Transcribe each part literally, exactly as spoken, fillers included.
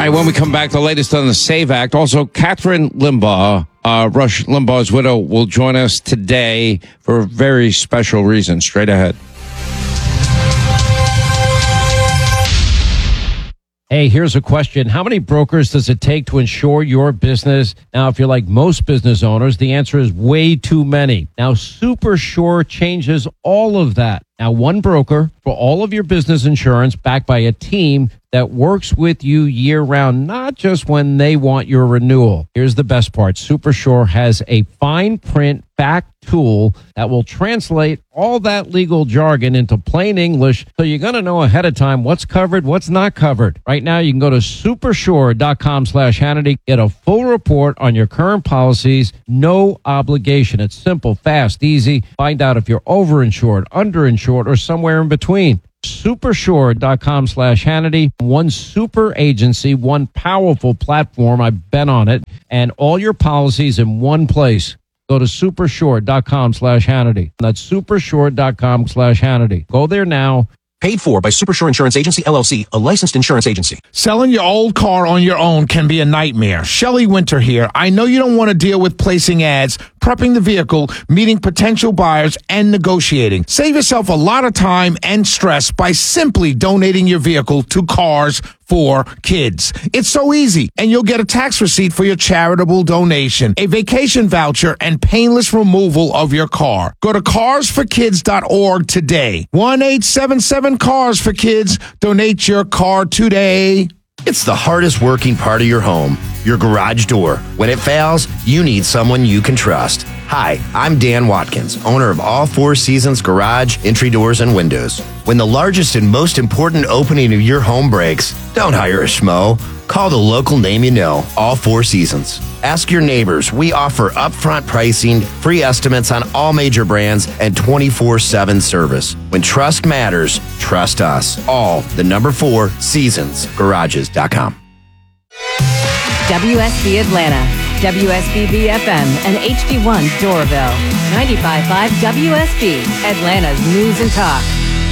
right, when we come back, the latest on the SAVE Act. Also, Catherine Limbaugh, uh, Rush Limbaugh's widow, will join us today for a very special reason. Straight ahead. Hey, here's a question. How many brokers does it take to insure your business? Now, if you're like most business owners, the answer is way too many. Now, SuperSure changes all of that. Now, one broker for all of your business insurance backed by a team that works with you year-round, not just when they want your renewal. Here's the best part. SuperSure has a fine print fact tool that will translate all that legal jargon into plain English, so you're going to know ahead of time what's covered, what's not covered. Right now, you can go to supersure.com slash Hannity, get a full report on your current policies, no obligation. It's simple, fast, easy. Find out if you're overinsured, underinsured, or somewhere in between. Supersure.com slash Hannity. One super agency, one powerful platform. I've been on it. And all your policies in one place. Go to supersure.com slash Hannity. That's supersure.com slash Hannity. Go there now. Paid for by Supersure Insurance Agency, L L C, a licensed insurance agency. Selling your old car on your own can be a nightmare. Shelley Winter here. I know you don't want to deal with placing ads, prepping the vehicle, meeting potential buyers, and negotiating. Save yourself a lot of time and stress by simply donating your vehicle to Cars for Kids. It's so easy, and you'll get a tax receipt for your charitable donation, a vacation voucher, and painless removal of your car. Go to cars for kids dot org today. one eight seven seven cars for kids. Donate your car today. It's the hardest working part of your home, your garage door. When it fails, you need someone you can trust. Hi, I'm Dan Watkins, owner of All Four Seasons Garage, Entry Doors, and Windows. When the largest and most important opening of your home breaks, don't hire a schmo. Call the local name you know, All Four Seasons. Ask your neighbors. We offer upfront pricing, free estimates on all major brands, and twenty-four seven service. When trust matters, trust us. All the number four seasons garages dot com. W S B Atlanta, W S B B F M, and H D one Doraville. ninety-five point five W S B, Atlanta's news and talk.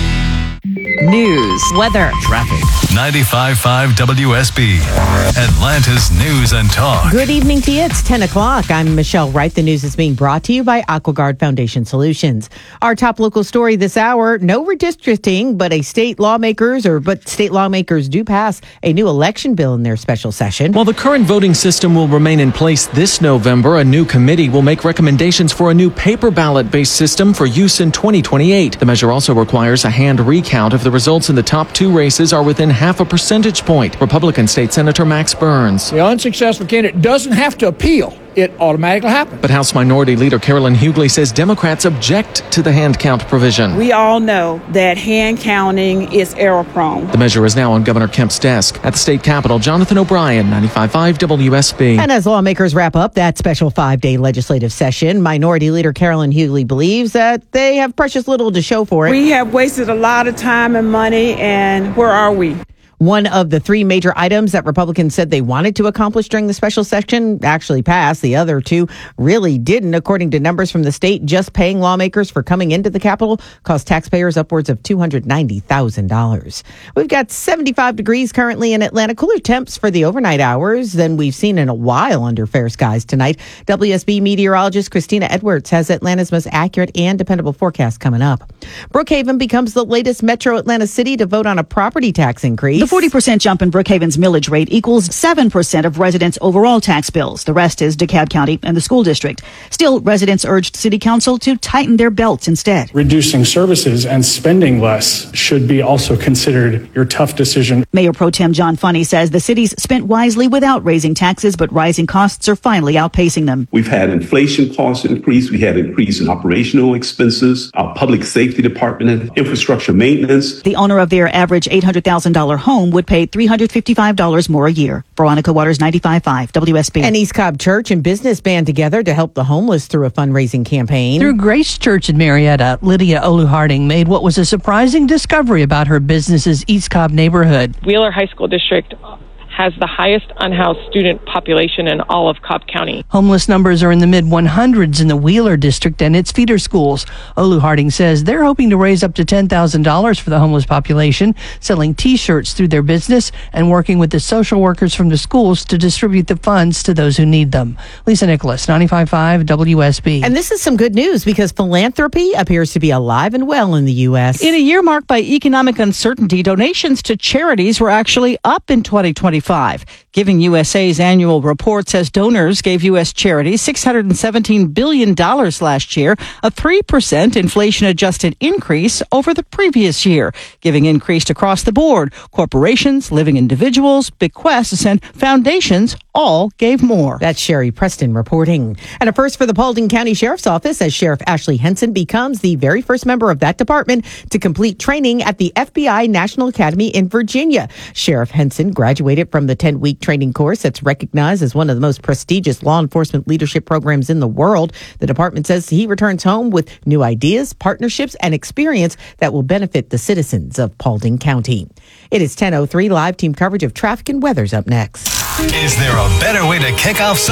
News, weather, traffic. ninety-five point five W S B, Atlanta's news and talk. Good evening to you. It's ten o'clock. I'm Michelle Wright. The news is being brought to you by AquaGuard Foundation Solutions. Our top local story this hour, no redistricting, but a state lawmakers or but state lawmakers do pass a new election bill in their special session. While the current voting system will remain in place this November, a new committee will make recommendations for a new paper ballot-based system for use in twenty twenty-eight. The measure also requires a hand recount if the results in the top two races are within half a percentage point. Republican State Senator Max Burns. The unsuccessful candidate doesn't have to appeal. It automatically happens. But House Minority Leader Carolyn Hughley says Democrats object to the hand count provision. We all know that hand counting is error prone. The measure is now on Governor Kemp's desk. At the state capitol, Jonathan O'Brien, ninety-five point five W S B. And as lawmakers wrap up that special five-day legislative session, Minority Leader Carolyn Hughley believes that they have precious little to show for it. We have wasted a lot of time and money, and where are we? One of the three major items that Republicans said they wanted to accomplish during the special session actually passed. The other two really didn't. According to numbers from the state, just paying lawmakers for coming into the Capitol cost taxpayers upwards of two hundred ninety thousand dollars. We've got seventy-five degrees currently in Atlanta. Cooler temps for the overnight hours than we've seen in a while under fair skies tonight. W S B meteorologist Christina Edwards has Atlanta's most accurate and dependable forecast coming up. Brookhaven becomes the latest metro Atlanta city to vote on a property tax increase. The forty percent jump in Brookhaven's millage rate equals seven percent of residents' overall tax bills. The rest is DeKalb County and the school district. Still, residents urged City Council to tighten their belts instead. Reducing services and spending less should be also considered your tough decision. Mayor Pro Tem John Funny says the city's spent wisely without raising taxes, but rising costs are finally outpacing them. We've had inflation cost increase. We had increase in operational expenses, our public safety department, infrastructure maintenance. The owner of their average eight hundred thousand dollars home would pay three hundred fifty-five dollars more a year. Veronica Waters, ninety-five point five W S B. And East Cobb Church and business band together to help the homeless through a fundraising campaign. Through Grace Church in Marietta, Lydia Olu-Harding made what was a surprising discovery about her business's East Cobb neighborhood. Wheeler High School District has the highest unhoused student population in all of Cobb County. Homeless numbers are in the mid one hundreds in the Wheeler district and its feeder schools. Olu Harding says they're hoping to raise up to ten thousand dollars for the homeless population, selling T-shirts through their business and working with the social workers from the schools to distribute the funds to those who need them. Lisa Nicholas, ninety-five point five W S B. And this is some good news because philanthropy appears to be alive and well in the U S. In a year marked by economic uncertainty, donations to charities were actually up in twenty twenty-five. Giving U S A's annual report says donors gave U S charities six hundred seventeen billion dollars last year, a three percent inflation-adjusted increase over the previous year. Giving increased across the board. Corporations, living individuals, bequests, and foundations all gave more. That's Sherry Preston reporting. And a first for the Paulding County Sheriff's Office as Sheriff Ashley Henson becomes the very first member of that department to complete training at the F B I National Academy in Virginia. Sheriff Henson graduated from the ten-week training course that's recognized as one of the most prestigious law enforcement leadership programs in the world. The department says he returns home with new ideas, partnerships, and experience that will benefit the citizens of Paulding County. It is ten oh three. Live team coverage of traffic and weather's up next. Is there a better way to kick off